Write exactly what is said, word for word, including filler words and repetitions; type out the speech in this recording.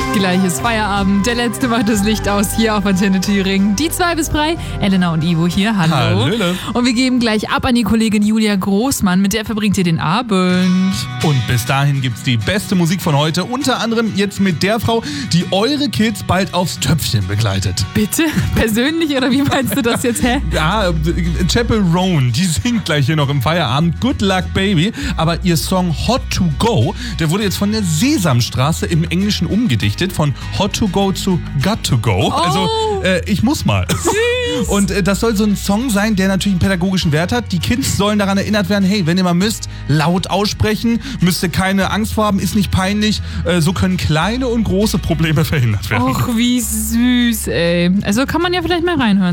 Gleich ist Feierabend. Der Letzte macht das Licht aus hier auf Antenne Thüringen. Die zwei bis drei. Elena und Ivo hier. Hallo. Hallöle. Und wir geben gleich ab an die Kollegin Julia Großmann. Mit der verbringt ihr den Abend. Und bis dahin gibt's die beste Musik von heute. Unter anderem jetzt mit der Frau, die eure Kids bald aufs Töpfchen begleitet. Bitte? Persönlich oder wie meinst du das jetzt, hä? Ja, Chapel Roan, die singt gleich hier noch im Feierabend. Good Luck Baby. Aber ihr Song Hot to Go, der wurde jetzt von der Sesamstraße im Englischen umgedichtet. Von Hot to Go zu Got to Go. Oh. Also, äh, ich muss mal. Süß. Und äh, das soll so ein Song sein, der natürlich einen pädagogischen Wert hat. Die Kids sollen daran erinnert werden, hey, wenn ihr mal müsst, laut aussprechen, müsst ihr keine Angst vor haben, ist nicht peinlich. Äh, so können kleine und große Probleme verhindert werden. Och, wie süß, ey. Also kann man ja vielleicht mal reinhören.